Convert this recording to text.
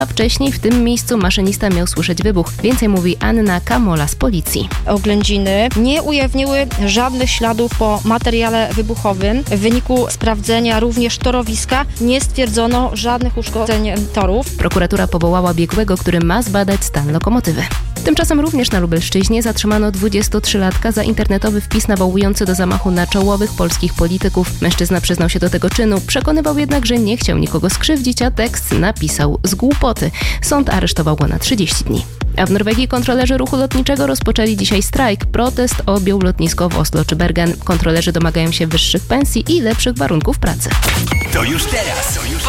a wcześniej w tym miejscu maszynista miał słyszeć wybuch. Więcej mówi Anna Kamola z policji. Oględziny nie ujawniły żadnych śladów po materiale wybuchowym. W wyniku sprawdzenia również torowiska nie stwierdzono żadnych uszkodzeń torów. Prokuratura powołała biegłego, który ma zbadać stan lokomotywy. Tymczasem również na Lubelszczyźnie zatrzymano 23-latka za internetowy wpis nawołujący do zamachu na czołowych polskich polityków. Mężczyzna przyznał się do tego czynu, przekonywał jednak, że nie chciał nikogo skrzywdzić, a tekst napisał z głupoty. Sąd aresztował go na 30 dni. A w Norwegii kontrolerzy ruchu lotniczego rozpoczęli dzisiaj strajk. Protest objął lotnisko w Oslo czy Bergen. Kontrolerzy domagają się wyższych pensji i lepszych warunków pracy. To już teraz.